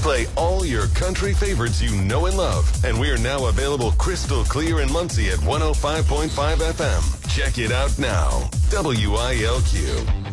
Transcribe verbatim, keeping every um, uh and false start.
play all your country favorites you know and love. And we are now available crystal clear in Muncie at one oh five point five F M. Check it out now. W I L Q.